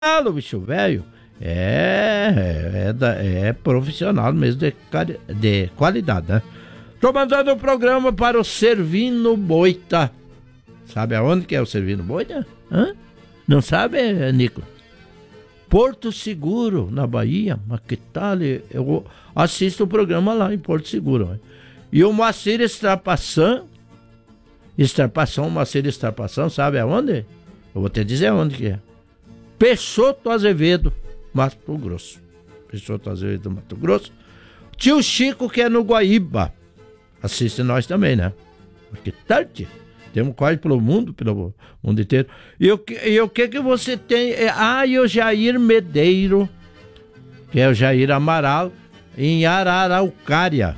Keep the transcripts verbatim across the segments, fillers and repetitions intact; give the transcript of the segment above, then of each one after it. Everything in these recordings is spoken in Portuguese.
o bicho velho é, é, da, é profissional mesmo de, de qualidade, né? Tô mandando o programa para o Servino Boita. Sabe aonde que é o Servino Boita? Hã? Não sabe, Nico? Porto Seguro, na Bahia. Mas que tal? Eu assisto o programa lá em Porto Seguro. E o Moacir Estrapação, Estrapação, Moacir Estrapação, sabe aonde? Eu vou te dizer aonde que é. Peixoto Azevedo, Mato Grosso. Peixoto Azevedo, Mato Grosso. Tio Chico, que é no Guaíba. Assiste nós também, né? Que tarde. Temos quase pelo mundo, pelo mundo inteiro. E o que, e o que que você tem? Ah, e o Jair Medeiro, que é o Jair Amaral, em Araraucária.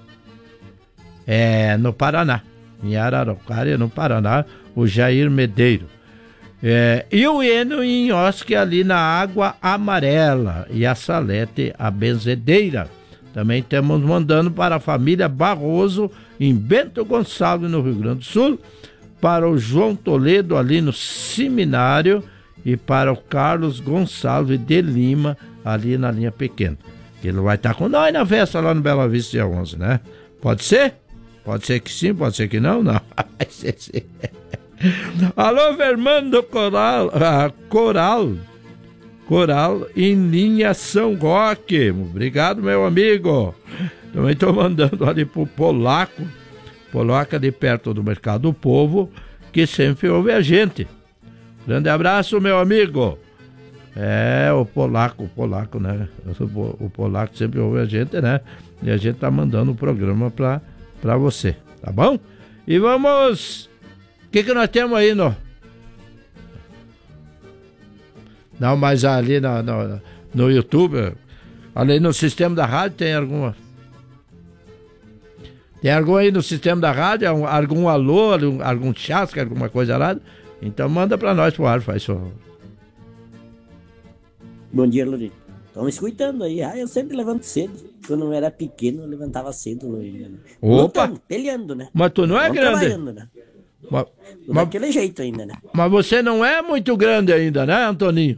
É, no Paraná. Em Araraucária, no Paraná, o Jair Medeiro. É, e o Eno em Osque, ali na Água Amarela. E a Salete, a Benzedeira. Também estamos mandando para a família Barroso, em Bento Gonçalves, no Rio Grande do Sul, para o João Toledo, ali no Seminário, e para o Carlos Gonçalves de Lima, ali na linha pequena. Ele vai estar com nós na festa lá no Bela Vista, dia onze, né? Pode ser? Pode ser que sim, pode ser que não, não. Vai ser sim. Alô, Vermando Coral, ah, Coral. Coral em linha São Roque. Obrigado, meu amigo. Também estou mandando ali pro Polaco, Polaca de perto do Mercado do Povo, que sempre ouve a gente. Grande abraço, meu amigo. É, o Polaco, o Polaco, né? O Polaco sempre ouve a gente, né? E a gente tá mandando o programa pra, pra você, tá bom? E vamos... O que que nós temos aí, no... Não, mas ali no, no, no YouTube, ali no sistema da rádio, tem alguma... Tem algum aí no sistema da rádio, algum alô, algum, algum chasca, alguma coisa lá? Então manda pra nós pro ar, faz só. Bom dia, Lorito. Estão me escutando aí. Ah, eu sempre levanto cedo. Quando eu era pequeno, eu levantava cedo. Lorito. Opa! Lutando, peleando, né? Mas tu não é não grande? Né? Mas, daquele mas, jeito ainda, né? Mas você não é muito grande ainda, né, Antoninho?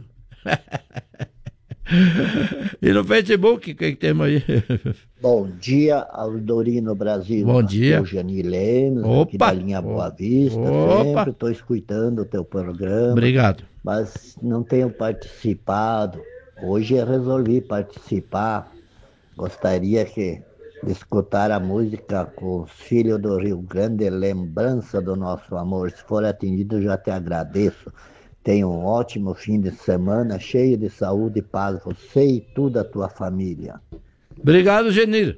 E no Facebook, o que, que temos aí? Bom dia, Aldorino Brasil. Bom dia. Eu, Jani Lemos, Opa. aqui da linha Boa Vista. Opa. Sempre estou escutando o teu programa. Obrigado. Mas não tenho participado. Hoje eu resolvi participar. Gostaria que, de escutar a música com os filhos do Rio Grande, lembrança do nosso amor. Se for atendido, já te agradeço. Tenha um ótimo fim de semana, cheio de saúde e paz, você e toda a tua família. Obrigado, Genir.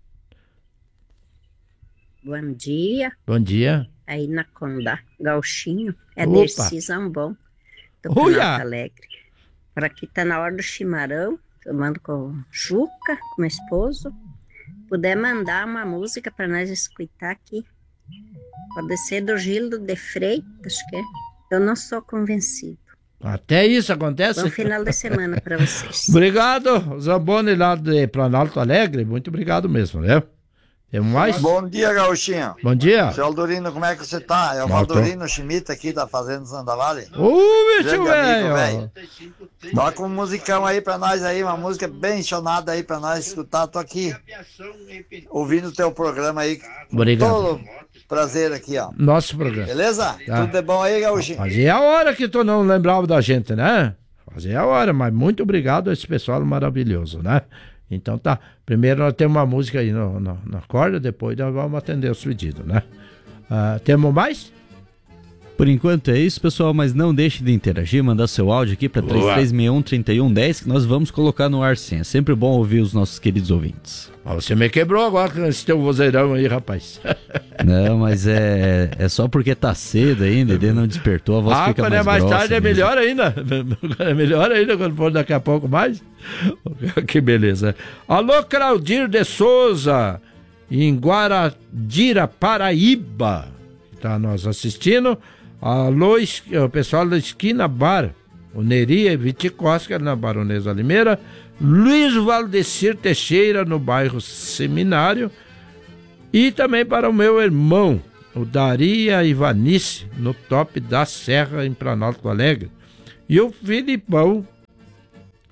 Bom dia. Bom dia. Aí na Condá, Gauchinho, é Opa. Dercy Zambon, do Porto Alegre. Por aqui tá na hora do chimarrão, tomando com Juca, com meu esposo. Puder mandar uma música para nós escutar aqui. Pode ser do Gildo de Freitas, que é. Eu não sou convencido. Até isso acontece? Bom final de semana para vocês. Obrigado, Zamboni, lá de Planalto Alegre. Muito obrigado mesmo, né? Temos mais? Bom dia, Gauchinho. Bom dia. Seu Aldorino, como é que você tá? É o Valdorino Schmidt aqui da Fazenda Santa Vale. Ô, bicho velho. Toca um musicão aí pra nós aí, uma música bem chonada aí pra nós escutar. Tô aqui ouvindo o teu programa aí. Obrigado. Todo prazer aqui, ó. Nosso programa. Beleza? Tá. Tudo de bom aí, Gauchinho? Fazia a hora que tu não lembrava da gente, né? Fazia a hora, mas muito obrigado a esse pessoal maravilhoso, né? Então tá, primeiro nós temos uma música aí no, no, na corda, depois nós vamos atender os pedidos, né? Uh, temos mais? Por enquanto é isso, pessoal, mas não deixe de interagir, mandar seu áudio aqui para três três seis um, três um um zero que nós vamos colocar no ar sim. É sempre bom ouvir os nossos queridos ouvintes. Você me quebrou agora com esse teu vozeirão aí, rapaz. Não, mas é, é só porque tá cedo ainda, ele não despertou, a voz ah, fica mais mais grossa. Ah, quando é mais tarde mesmo. É melhor ainda. É melhor ainda quando for daqui a pouco mais. Que beleza. Alô, Claudir de Souza, em Guaradira, Paraíba. Tá nos assistindo. Alô, o pessoal da Esquina Bar, o Neri Viticosca, na Baronesa Limeira. Luiz Valdecir Teixeira, no bairro Seminário. E também para o meu irmão, o Daria Ivanice, no Top da Serra, em Planalto Alegre. E o Filipão,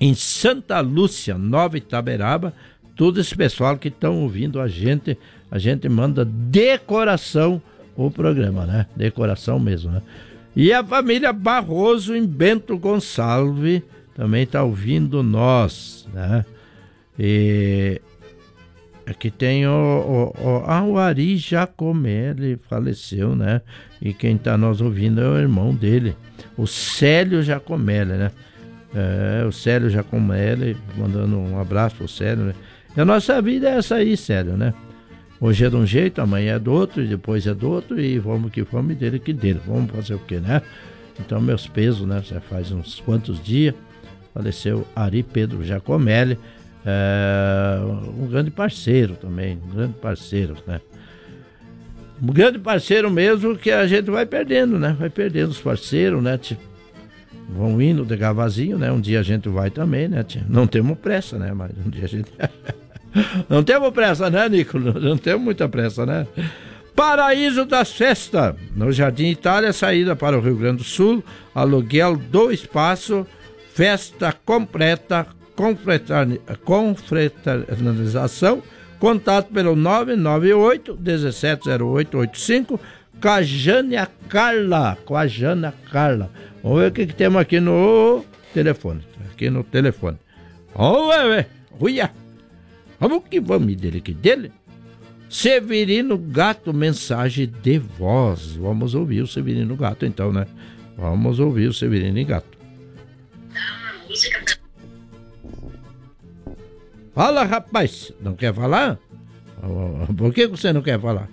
em Santa Lúcia, Nova Itaberaba, todo esse pessoal que estão ouvindo a gente, a gente manda de coração o programa, né? De coração mesmo, né? E a família Barroso em Bento Gonçalves também está ouvindo nós, né? E aqui tem o, o, o, ah, o Ari Jacomé, ele faleceu, né? E quem está nos ouvindo é o irmão dele, o Célio Jacomé, né? É, o Célio Jacomé, mandando um abraço pro Célio, né? E a nossa vida é essa aí, Célio, né? Hoje é de um jeito, amanhã é do outro, e depois é do outro, e vamos que vamos, e dele que dele. Vamos fazer o quê, né? Então, meus pesos, né? Já faz uns quantos dias, faleceu Ari Pedro Jacomelli, é, um grande parceiro também, um grande parceiro, né? Um grande parceiro mesmo que a gente vai perdendo, né? Vai perdendo os parceiros, né? Vão indo devagarzinho, né? Um dia a gente vai também, né? Não temos pressa, né? Mas um dia a gente... Não temos pressa, né, Nico? Não temos muita pressa, né? Paraíso das Festas, no Jardim Itália, saída para o Rio Grande do Sul, aluguel do espaço, festa completa, confraternização, contato pelo nove nove oito, um sete zero oito oito cinco, com a Jânia Carla, com a Jânia Carla. Vamos ver o que, que temos aqui no telefone, aqui no telefone. Vamos ver, uia. Vamos que vamos dele aqui dele. Severino Gato, mensagem de voz. Vamos ouvir o Severino Gato então, né? Vamos ouvir o Severino Gato. Fala, rapaz. Não quer falar? Por que você não quer falar?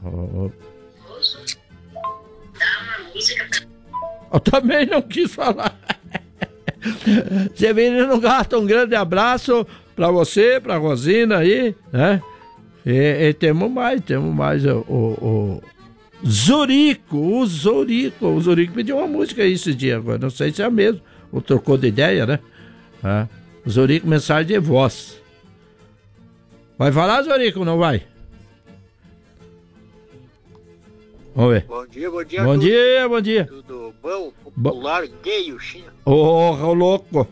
Eu também não quis falar. Severino Gato, um grande abraço pra você, pra Rosina aí, né? E, e temos mais, temos mais o, o, o Zurico, o Zurico, o Zurico pediu uma música aí esse dia agora, não sei se é a mesma, ou trocou de ideia, né? Ah, Zurico, mensagem de voz. Vai falar, Zurico, não vai? Vamos ver. Bom dia, bom dia. Bom tudo, dia, bom dia. Tudo bom? Popular, bo... gay, o China. Ô, oh, louco.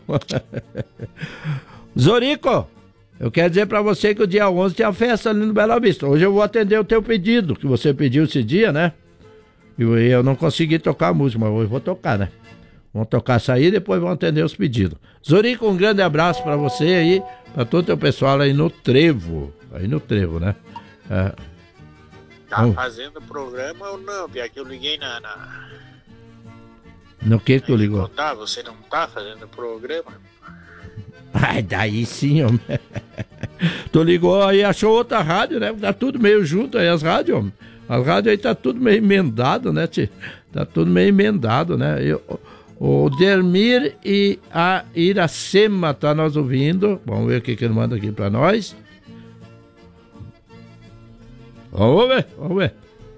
Zorico, eu quero dizer pra você que o dia onze tem a festa ali no Bela Vista. Hoje eu vou atender o teu pedido, que você pediu esse dia, né? E eu, eu não consegui tocar a música, mas hoje eu vou tocar, né? Vamos tocar essa aí e depois vamos atender os pedidos. Zorico, um grande abraço pra você aí, pra todo o teu pessoal aí no Trevo. Aí no Trevo, né? É. Tá hum. fazendo programa ou não? Porque aqui eu liguei na... na... No que que tu ligou? Contar, você não tá fazendo programa? Ai, daí sim, homem. Tu ligou aí, achou outra rádio, né? Tá tudo meio junto aí, as rádios, homem. As rádios aí tá tudo meio emendado, né, tio? Tá tudo meio emendado, né? Eu, o Dermir e a Iracema tá nos ouvindo. Vamos ver o que que ele manda aqui pra nós. Vamos ver, vamos ver.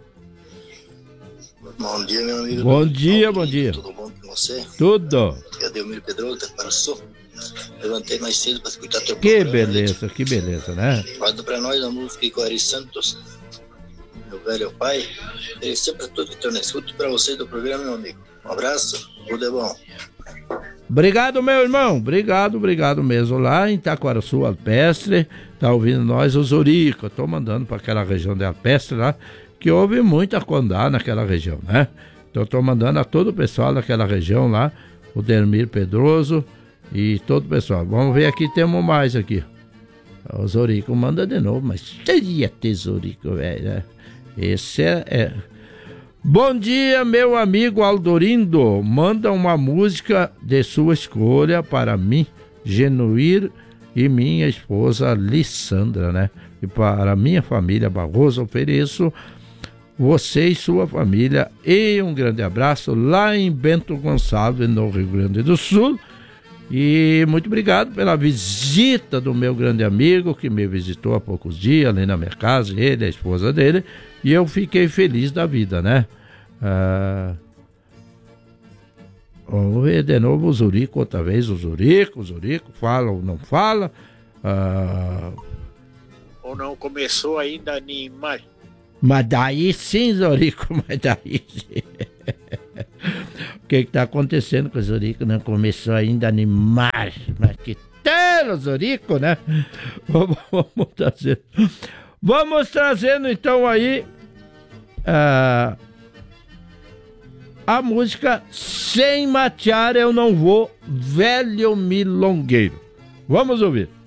Bom dia, meu amigo. Bom dia, bom dia. Tudo bom com você? Tudo. Aqui é Delmiro Pedroso, da Paraçu. Levantei mais cedo para escutar teu que programa. Que beleza, que beleza, né? Manda para nós a música de Ari Santos, meu velho pai. Ele sempre tudo que estou na escuta para você do programa, meu amigo. Um abraço, tudo é bom. Obrigado, meu irmão. Obrigado, obrigado mesmo. Lá em Taquaraçu, Alpestre, tá ouvindo nós o Zurico. Eu tô mandando para aquela região de Alpestre lá, que houve muita condá naquela região, né? Então eu tô mandando a todo o pessoal daquela região lá, o Dermir Pedroso e todo o pessoal. Vamos ver aqui, temos mais aqui. O Zorico manda de novo, mas teria tesourico, velho, né? Esse é, é... Bom dia, meu amigo Aldorindo. Manda uma música de sua escolha para mim, Genuir, e minha esposa Lissandra, né? E para minha família Barroso, ofereço você e sua família e um grande abraço lá em Bento Gonçalves, no Rio Grande do Sul. E muito obrigado pela visita do meu grande amigo que me visitou há poucos dias ali na minha casa, ele, a esposa dele, e eu fiquei feliz da vida, né? Ah, vamos ver de novo o Zurico, outra vez o Zurico, o Zurico, fala ou não fala. Ah, ou não começou ainda a animar. Mas daí sim, Zorico, mas daí sim. que está acontecendo com o Zurico, né? Começou ainda a animar, mas que tal, Zurico, né? Vamos, vamos trazer. Vamos trazendo então aí uh, a música Sem Matear Eu Não Vou, Velho Milongueiro. Vamos ouvir.